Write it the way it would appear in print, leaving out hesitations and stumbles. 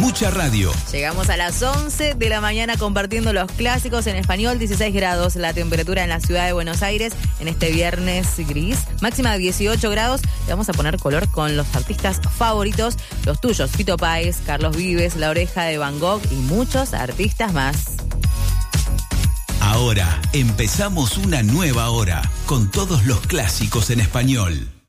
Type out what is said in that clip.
Mucha radio. Llegamos a las 11 de la mañana compartiendo los clásicos en español. 16 grados la temperatura en la ciudad de Buenos Aires en este viernes gris. Máxima de 18 grados. Le vamos a poner color con los artistas favoritos, los tuyos: Fito Páez, Carlos Vives, La Oreja de Van Gogh y muchos artistas más. Ahora empezamos una nueva hora con todos los clásicos en español.